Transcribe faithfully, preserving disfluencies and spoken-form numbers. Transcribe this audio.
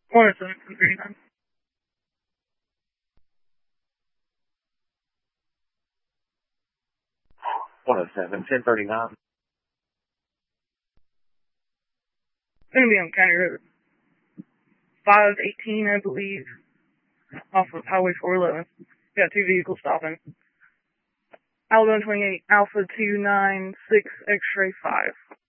one oh seven, ten thirty-nine. one oh seven, ten thirty-nine. It's going to be on County Road five eighteen, I believe, off of Highway four eleven. Got two vehicles stopping. Alabama twenty-eight, Alpha two nine six, X-ray five.